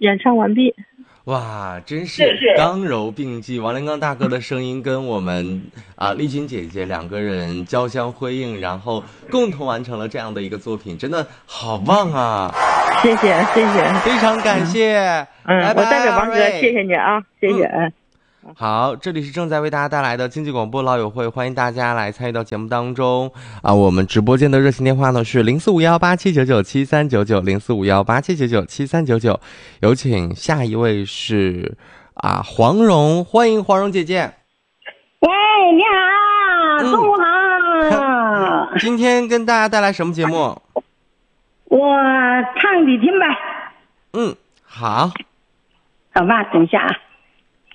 演唱完毕。 哇，真是刚柔并济，王连刚大哥的声音跟我们丽君姐姐两个人交相辉映，然后共同完成了这样的一个作品，真的好棒啊！ 谢谢， 非常感谢。拜拜， 我代表王哥谢谢你啊，谢谢。 好，这里是正在为大家带来的经济广播老友会，欢迎大家来参与到节目当中啊！我们直播间的热线电话呢是045187997399045187997399，有请下一位是黄蓉，欢迎黄蓉姐姐。 喂，你好，中午好。 今天跟大家带来什么节目？ 我唱你听吧。 好。 好吧，等一下啊。